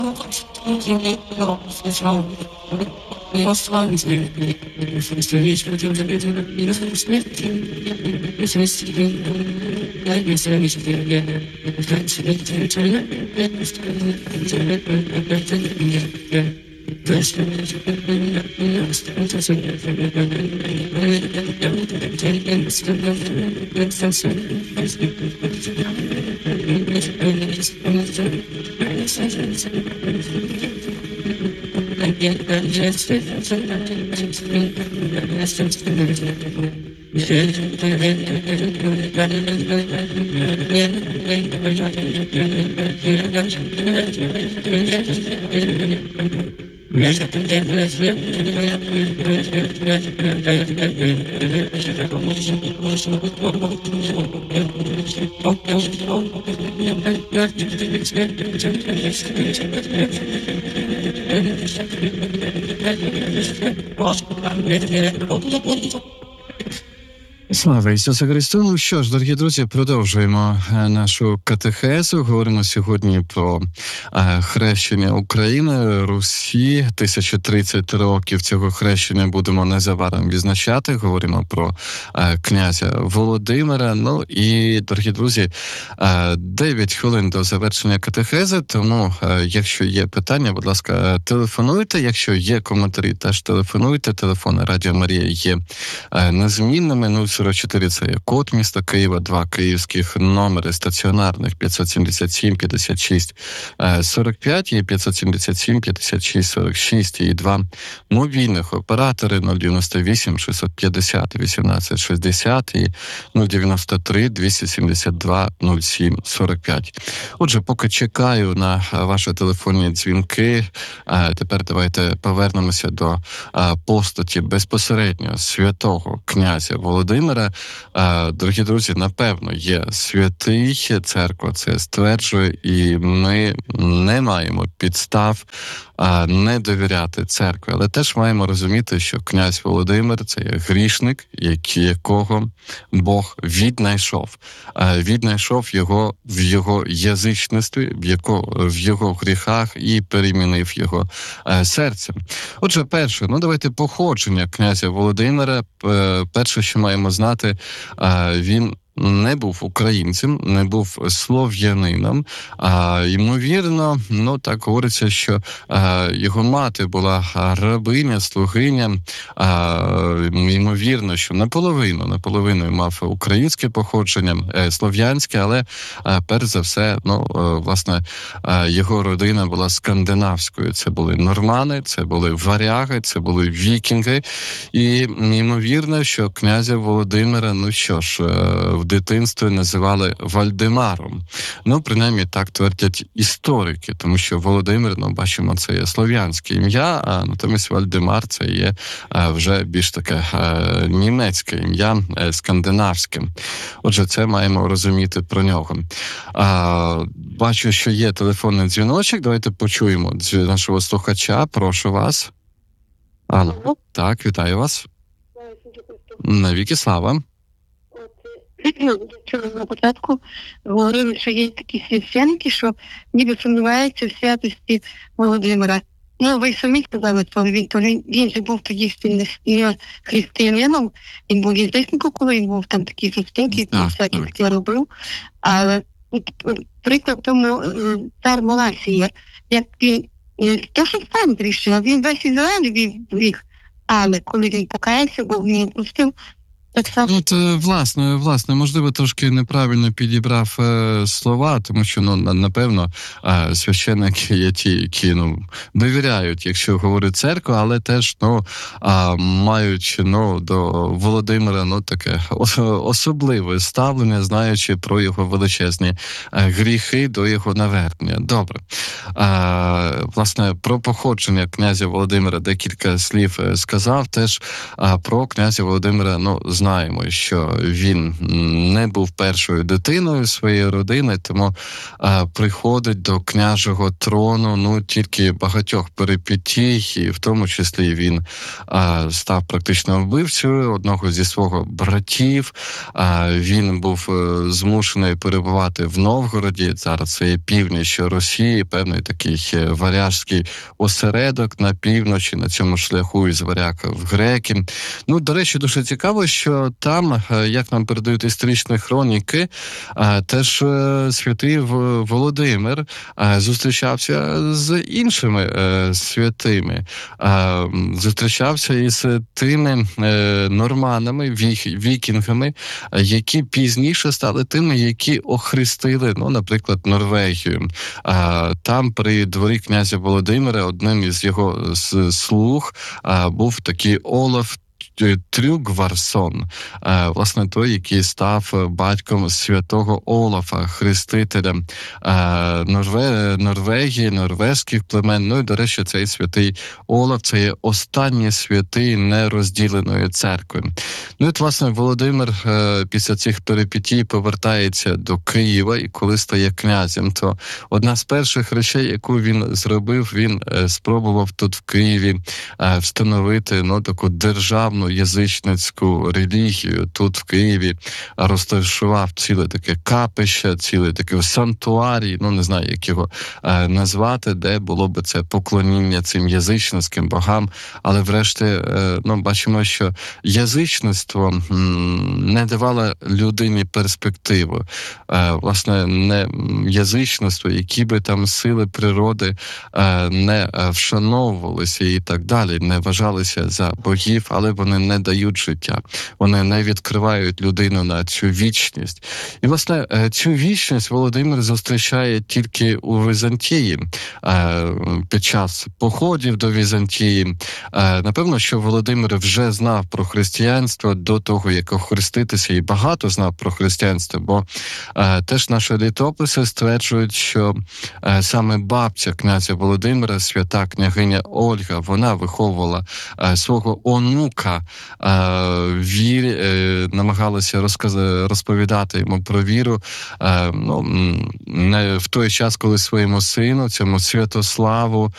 Слава Ісусу Христу! Ну що ж, дорогі друзі, продовжуємо нашу катехезу. Говоримо сьогодні про хрещення України, Русі. 1030 років цього хрещення будемо незабаром відзначати. Говоримо про князя Володимира. Ну і, дорогі друзі, 9 хвилин до завершення катехези, тому якщо є питання, будь ласка, телефонуйте. Якщо є коментарі, теж телефонуйте. Телефони Радіо Марія є незмінними. 044 – це є код міста Києва, 2 київських номери стаціонарних 577 56 45 і 577 56 46 і 2 мобільних оператори 098 650 18 60 і 093 272 07 45. Отже, поки чекаю на ваші телефонні дзвінки, тепер давайте повернемося до постаті безпосередньо святого князя Володимира. Дорогі друзі, напевно, є святий, церква це стверджує, і ми не маємо підстав не довіряти церкві. Але теж маємо розуміти, що князь Володимир – це є грішник, якого Бог віднайшов. Віднайшов його в його язичництві, в його гріхах і перемінив його серце. Отже, перше, давайте походження князя Володимира. Перше, що маємо знати, він не був українцем, не був слов'янином. Ймовірно, так говориться, що його мати була рабиня, слугиня. Ймовірно, що наполовину мав українське походження, слов'янське, але перш за все, власне, його родина була скандинавською. Це були нормани, це були варяги, це були вікінги. І ймовірно, що князя Володимира, в дитинстві називали Вальдемаром. Принаймні так твердять історики, тому що Володимир, бачимо, це є слов'янське ім'я, а натомість Вальдемар це є вже більш таке німецьке ім'я, скандинавське. Отже, це маємо розуміти про нього. Бачу, що є телефонний дзвіночок, давайте почуємо нашого слухача, прошу вас. Алло. Так, вітаю вас. Навіки слава. На початку говорили, що є такі священники, що ніби сумніваються в святості Володимира. Ви самі сказали, що він же був тоді не християнином, він був язичником, коли він був там такі священки, всякі такі робив. Але приклад тому цар Маласія, як він, то що сам грішив, він весь Ізраїль вів, але коли він покаявся, Бог він пустив. Власне, можливо, трошки неправильно підібрав слова, тому що, напевно, священники є ті, які, довіряють, якщо говорить церква, але теж, мають, до Володимира, таке особливе ставлення, знаючи про його величезні гріхи до його навернення. Добре. власне, про походження князя Володимира декілька слів сказав. Теж про князя Володимира, знаємо, що він не був першою дитиною своєї родини, тому приходить до княжого трону, тільки багатьох перипетій, і в тому числі він став практично вбивцею одного зі свого братів. Він був змушений перебувати в Новгороді, зараз це є північ Росії, певний такий варяжський осередок на півночі, на цьому шляху із варяг в греки. До речі, дуже цікаво, що там, як нам передають історичні хроніки, теж святий Володимир зустрічався з іншими святими, зустрічався із тими норманами, вікінгами, які пізніше стали тими, які охрестили, наприклад, Норвегію. Там при дворі князя Володимира одним із його слуг був такий Олаф Трюгварсон, власне, той, який став батьком святого Олафа, хрестителя Норвегії, норвезьких племен. І, до речі, цей святий Олаф – це є останній святий нерозділеної церкви. І, власне, Володимир після цих перипетій повертається до Києва, і коли стає князем, то одна з перших речей, яку він зробив, він спробував тут в Києві встановити таку державну язичницьку релігію. Тут в Києві розташував ціле таке капище, цілий такий сантуарій, не знаю, як його назвати, де було би це поклоніння цим язичницьким богам. Але врешті, бачимо, що язичництво не давало людині перспективу. Власне, не язичництво, які би там сили природи не вшановувалися і так далі, не вважалися за богів, але вони не дають життя. Вони не відкривають людину на цю вічність. І, власне, цю вічність Володимир зустрічає тільки у Візантії під час походів до Візантії. Напевно, що Володимир вже знав про християнство до того, як охреститися, і багато знав про християнство, бо теж наші літописи стверджують, що саме бабця князя Володимира, свята княгиня Ольга, вона виховувала свого онука, намагалася розповідати йому про віру в той час, коли своєму сину, цьому Святославу,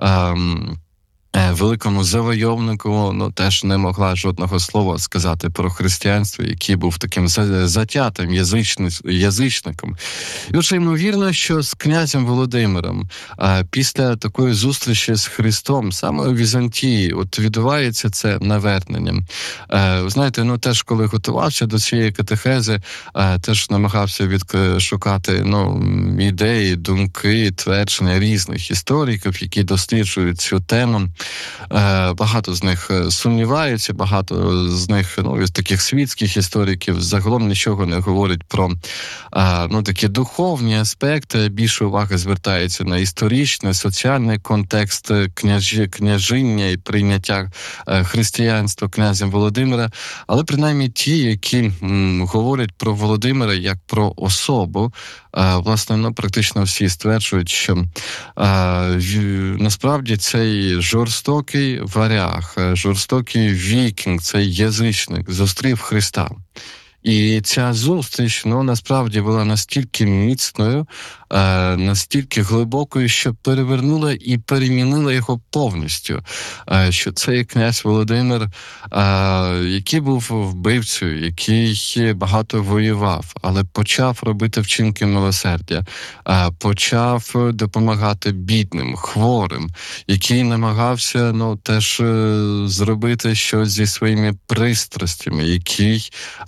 великому завойовнику, теж не могла жодного слова сказати про християнство, який був таким затятим язичником. І отже, ймовірно, що з князем Володимиром після такої зустрічі з Христом саме у Візантії відбувається це навернення. Ви знаєте, теж коли готувався до цієї катехези, теж намагався шукати ідеї, думки, твердження різних істориків, які досліджують цю тему. Багато з них сумніваються, багато з них, із таких світських істориків, загалом нічого не говорять про такі духовні аспекти. Більше уваги звертається на історичний, соціальний контекст княжіння і прийняття християнства князем Володимира. Але принаймні ті, які говорять про Володимира як про особу, власне, практично всі стверджують, що насправді цей жорстокий варяг, жорстокий вікінг, цей язичник зустрів Христа. І ця зустріч, насправді була настільки міцною, настільки глибокою, що перевернула і перемінила його повністю. Що цей князь Володимир, який був вбивцею, який багато воював, але почав робити вчинки милосердя, почав допомагати бідним, хворим, який намагався, теж зробити щось зі своїми пристрастями, який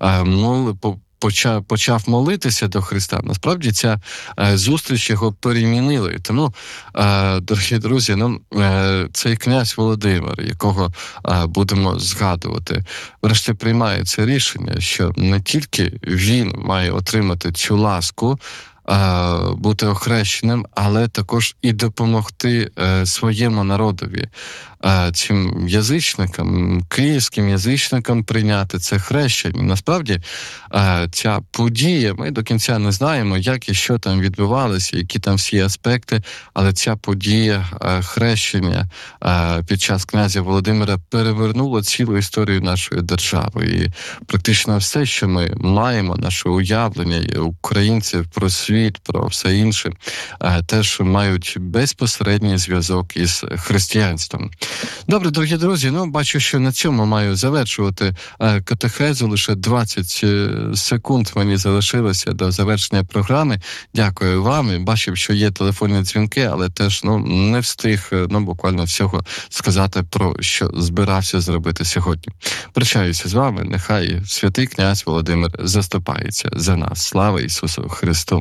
почав молитися до Христа. Насправді ця зустріч його перемінила. І тому, дорогі друзі, цей князь Володимир, якого будемо згадувати, врешті приймає це рішення, що не тільки він має отримати цю ласку, бути охрещеним, але також і допомогти своєму народові, цим язичникам, київським язичникам прийняти це хрещення. Насправді, ця подія, ми до кінця не знаємо, як і що там відбувалося, які там всі аспекти, але ця подія хрещення під час князя Володимира перевернула цілу історію нашої держави. І практично все, що ми маємо, наше уявлення українців про світ, про все інше, теж мають безпосередній зв'язок із християнством. Добре, дорогі друзі, бачу, що на цьому маю завершувати катехезу. Лише 20 секунд мені залишилося до завершення програми. Дякую вам. Бачив, що є телефонні дзвінки, але теж не встиг буквально всього сказати, про що збирався зробити сьогодні. Прощаюся з вами. Нехай святий князь Володимир заступається за нас. Слава Ісусу Христу!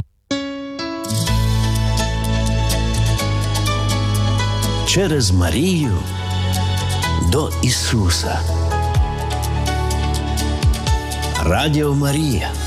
Через Марію до Ісуса. Радіо Марія.